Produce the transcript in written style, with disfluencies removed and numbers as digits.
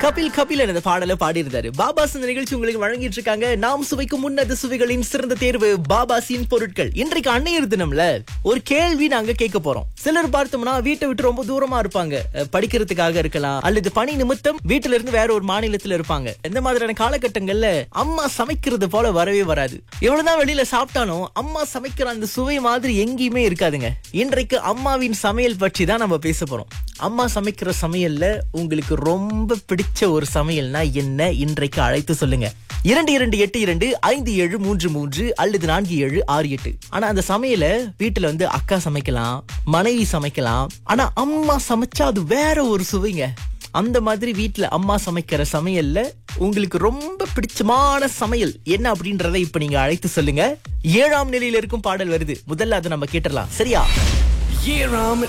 கபில் அந்த பாடலை பாடியிருந்தாரு. பாபாஸ் இந்த நிகழ்ச்சி உங்களுக்கு வழங்கிட்டு இருக்காங்க. நாம் சுவைக்கும் உன்னத சுவைகளின் சிறந்த தேர்வு பாபாசின் பொருட்கள். இன்றைக்கு அன்னையர் தினம்ல ஒரு கேள்வி நாங்க கேட்க போறோம். சிலர் பார்த்தோம்னா வீட்டை விட்டு ரொம்ப தூரமா இருப்பாங்க, படிக்கிறதுக்காக இருக்கலாம், அல்லது பணி நிமித்தம் வீட்டுல இருந்து வேற ஒரு மாநிலத்துல இருப்பாங்க. இந்த மாதிரியான காலகட்டங்கள்ல அம்மா சமைக்கிறது போல வரவே வராது. எவ்வளவுதான் வெளியில சாப்பிட்டாலும் அம்மா சமைக்கிற அந்த சுவை மாதிரி எங்கேயுமே இருக்காதுங்க. இன்றைக்கு அம்மாவின் சமையல் பற்றி தான் நம்ம பேச போறோம். அம்மா சமைக்கிற சமையல்ல உங்களுக்கு ரொம்ப பிடிச்ச ஒரு சமையல்னா என்ன? இன்றைக்கு அழைத்து சொல்லுங்க. 22825733 அல்லது 4768. ஆனா அந்த சமையல வீட்டுல வந்து அக்கா சமைக்கலாம், மனைவி சமைக்கலாம். ஆனா அம்மா சமைச்சா அது வேற ஒரு சுவைங்க. அந்த மாதிரி வீட்டுல அம்மா சமைக்கிற சமையல்ல உங்களுக்கு ரொம்ப பிடிச்சமான சமையல் என்ன அப்படின்றத இப்ப நீங்க அழைத்து சொல்லுங்க. 7ஆம் நிலையில இருக்கும் பாடல் வருது. முதல்ல அதை நம்ம கேட்டுடலாம், சரியா? 7ஆம்